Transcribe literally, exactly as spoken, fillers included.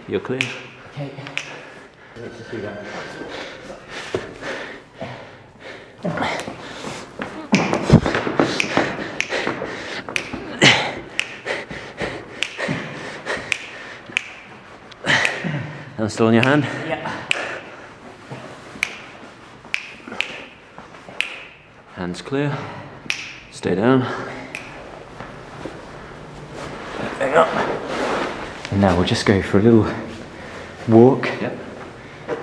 You're clear. Okay. Let's just do that. And still in your hand? Yeah. Hands clear. Stay down. Hang up. And now we'll just go for a little walk. Yep.